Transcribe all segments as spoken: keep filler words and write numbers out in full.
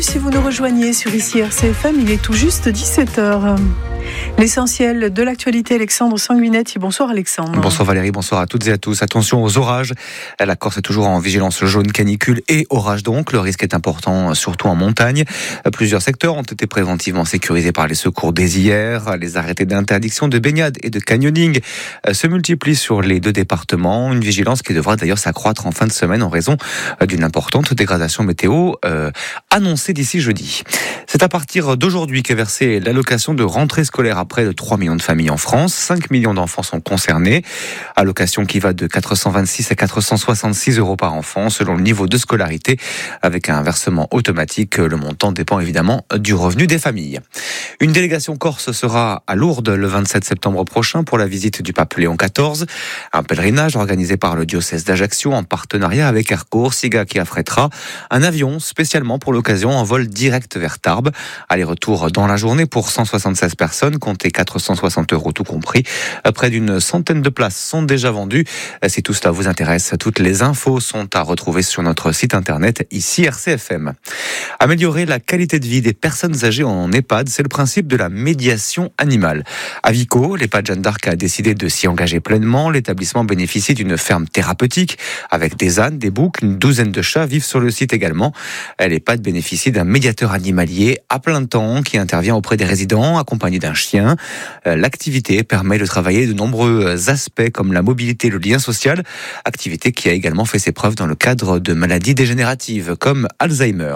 Si vous nous rejoignez sur ici R C F M, il est tout juste dix-sept heures. L'essentiel de l'actualité, Alexandre Sanguinetti. Bonsoir Alexandre. Bonsoir Valérie, bonsoir à toutes et à tous. Attention aux orages. La Corse est toujours en vigilance jaune canicule et orage donc. Le risque est important, surtout en montagne. Plusieurs secteurs ont été préventivement sécurisés par les secours dès hier. Les arrêtés d'interdiction de baignade et de canyoning se multiplient sur les deux départements. Une vigilance qui devra d'ailleurs s'accroître en fin de semaine en raison d'une importante dégradation météo euh, annoncée d'ici jeudi. C'est à partir d'aujourd'hui qu'est versée l'allocation de rentrée scolaire à près de trois millions de familles en France. cinq millions d'enfants sont concernés. Allocation qui va de quatre cent vingt-six à quatre cent soixante-six euros par enfant selon le niveau de scolarité. Avec un versement automatique, le montant dépend évidemment du revenu des familles. Une délégation corse sera à Lourdes le vingt-sept septembre prochain pour la visite du pape Léon quatorze. Un pèlerinage organisé par le diocèse d'Ajaccio en partenariat avec Airco, Siga qui affrétera un avion spécialement pour l'occasion en vol direct vers Tarbes. Aller-retour dans la journée pour cent soixante-seize personnes, comptez quatre cent soixante euros tout compris. Près d'une centaine de places sont déjà vendues. Si tout cela vous intéresse, toutes les infos sont à retrouver sur notre site internet ici R C F M. Améliorer la qualité de vie des personnes âgées en EHPAD, c'est le principe de la médiation animale. À Vico, l'EHPAD Jeanne d'Arc a décidé de s'y engager pleinement. L'établissement bénéficie d'une ferme thérapeutique avec des ânes, des boucs, une douzaine de chats vivent sur le site également. L'EHPAD bénéficie d'un médiateur animalier à plein temps qui intervient auprès des résidents accompagné d'un chien. L'activité permet de travailler de nombreux aspects comme la mobilité et le lien social, activité qui a également fait ses preuves dans le cadre de maladies dégénératives comme Alzheimer.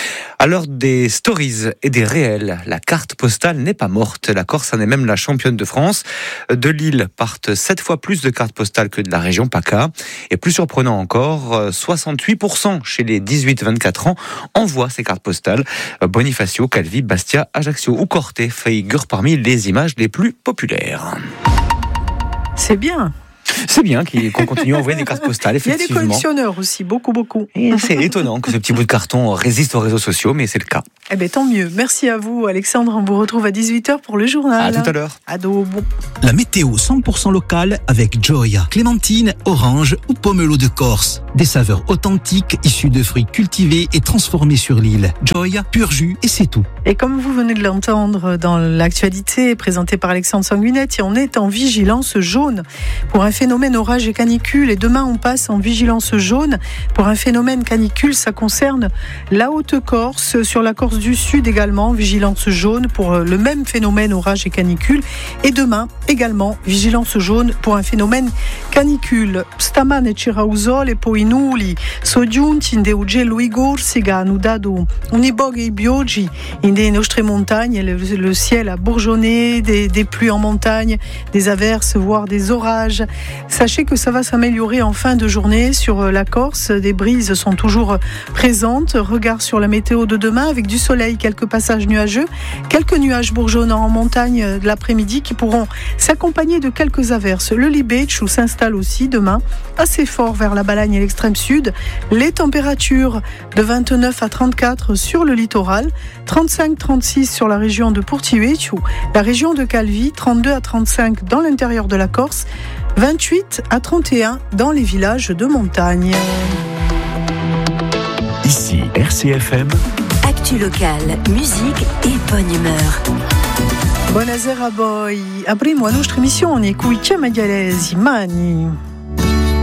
À l'heure des stories et des réels, la carte postale n'est pas morte. La Corse en est même la championne de France. De l'île partent sept fois plus de cartes postales que de la région PACA. Et plus surprenant encore, soixante-huit pour cent chez les dix-huit vingt-quatre ans envoient ces cartes postales. Bonifacio, Calvi, Bastia, Ajaccio ou Corte figurent parmi les images les plus populaires. C'est bien. C'est bien qu'on continue à envoyer des cartes postales, effectivement. Il y a des collectionneurs aussi, beaucoup, beaucoup. Et c'est étonnant que ce petit bout de carton résiste aux réseaux sociaux, mais c'est le cas. Eh bien, tant mieux. Merci à vous, Alexandre. On vous retrouve à dix-huit heures pour le journal. À tout à l'heure. Ado, bon. La météo cent pour cent locale avec Joya. Clémentine, orange ou pomelo de Corse. Des saveurs authentiques issues de fruits cultivés et transformés sur l'île. Joya, pur jus et c'est tout. Et comme vous venez de l'entendre dans l'actualité présentée par Alexandre Sanguinetti, on est en vigilance jaune pour un phénomène orage et canicule. Et demain, on passe en vigilance jaune pour un phénomène canicule. Ça concerne la Haute-Corse, sur la Corse du Sud également, vigilance jaune pour le même phénomène orage et canicule. Et demain, également, vigilance jaune pour un phénomène canicule. Stamane Cirausol e poi nuli sono giunti in dei luigorsi che hanno dato uniboghe bioggi in des nostre montagnes. Le, le ciel a bourgeonné, des, des pluies en montagne, des averses, voire des orages. Sachez que ça va s'améliorer en fin de journée sur la Corse. Des brises sont toujours présentes. Regard sur la météo de demain avec du soleil, quelques passages nuageux, quelques nuages bourgeonnants en montagne de l'après-midi qui pourront s'accompagner de quelques averses. Le Libetchou s'installe aussi demain assez fort vers la Balagne et l'extrême sud. Les températures de vingt-neuf à trente-quatre sur le littoral, trente-cinq à trente-six sur la région de Portiuecciu, la région de Calvi, trente-deux à trente-cinq dans l'intérieur de la Corse, vingt-huit à trente et un dans les villages de montagne. Ici R C F M. Actu locale, musique et bonne humeur. Buonasera a voi. Apriamo la nostra emissione con i Chiamagalesi Mani.